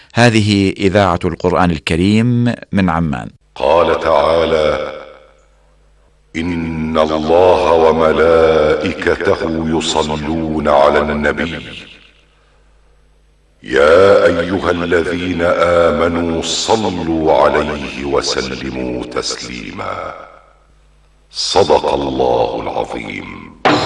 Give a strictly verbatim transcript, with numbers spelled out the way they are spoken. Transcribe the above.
هذه إذاعة القرآن الكريم من عمان. قال تعالى: إن الله وملائكته يصلون على النبي يا أيها الذين آمنوا صلوا عليه وسلموا تسليما. صدق الله العظيم.